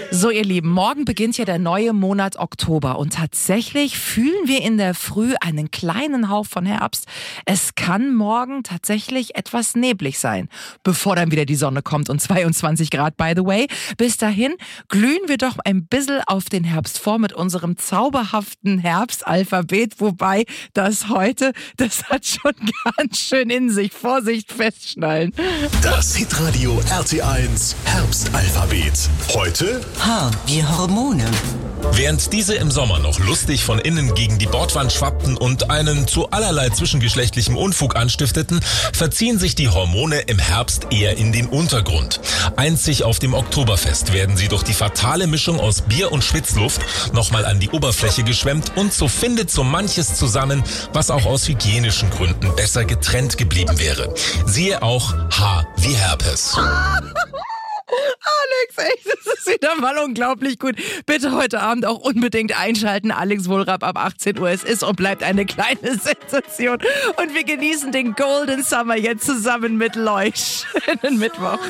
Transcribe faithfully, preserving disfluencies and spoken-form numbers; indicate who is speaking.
Speaker 1: So, ihr Lieben, morgen beginnt ja der neue Monat Oktober und tatsächlich fühlen wir in der Früh einen kleinen Hauch von Herbst. Es kann morgen tatsächlich etwas neblig sein, bevor dann wieder die Sonne kommt und zweiundzwanzig Grad, by the way. Bis dahin glühen wir doch ein bisschen auf den Herbst vor mit unserem zauberhaften Herbstalphabet, wobei das heute, das hat schon ganz schön in sich. Vorsicht, festschnallen.
Speaker 2: Das Hitradio R T eins Herbstalphabet. Heute
Speaker 3: H wie Hormone.
Speaker 4: Während diese im Sommer noch lustig von innen gegen die Bordwand schwappten und einen zu allerlei zwischengeschlechtlichem Unfug anstifteten, verziehen sich die Hormone im Herbst eher in den Untergrund. Einzig auf dem Oktoberfest werden sie durch die fatale Mischung aus Bier und Schwitzluft nochmal an die Oberfläche geschwemmt und so findet so manches zusammen, was auch aus hygienischen Gründen besser getrennt geblieben wäre. Siehe auch H wie Herpes.
Speaker 1: Alex, echt, das ist wieder mal unglaublich gut. Bitte heute Abend auch unbedingt einschalten. Alex Wohlrab ab achtzehn Uhr. Es ist und bleibt eine kleine Sensation. Und wir genießen den Golden Summer jetzt zusammen mit Leuch. Schönen Mittwoch.